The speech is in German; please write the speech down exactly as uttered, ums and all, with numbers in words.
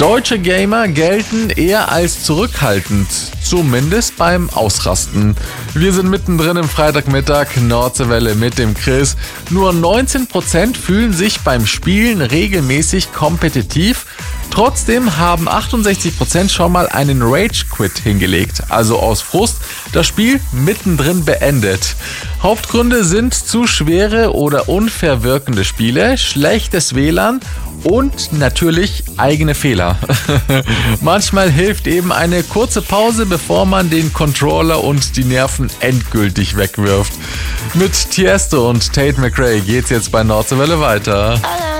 Deutsche Gamer gelten eher als zurückhaltend, zumindest beim Ausrasten. Wir sind mittendrin im Freitagmittag, Nordseewelle mit dem Chris. Nur neunzehn Prozent fühlen sich beim Spielen regelmäßig kompetitiv. Trotzdem haben achtundsechzig Prozent schon mal einen Rage-Quit hingelegt, also aus Frust das Spiel mittendrin beendet. Hauptgründe sind zu schwere oder unfair wirkende Spiele, schlechtes W L A N und natürlich eigene Fehler. Manchmal hilft eben eine kurze Pause, bevor man den Controller und die Nerven endgültig wegwirft. Mit Tiesto und Tate McRae geht's jetzt bei Nordseewelle weiter.